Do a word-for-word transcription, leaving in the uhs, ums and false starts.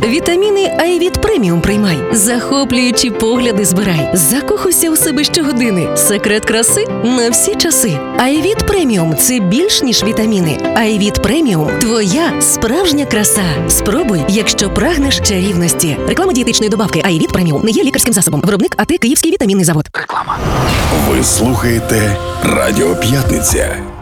Вітаміни Айвіт Преміум приймай. Захоплюючі погляди збирай. Закохуйся у себе щогодини. Секрет краси на всі часи. Айвіт Преміум – це більш ніж вітаміни. Айвіт Преміум – твоя справжня краса. Спробуй, якщо прагнеш чарівності. Реклама дієтичної добавки Айвіт Преміум не є лікарським засобом. Виробник АТ Київський вітамінний завод. Реклама. Ви слухаєте Радіо П'ятниця.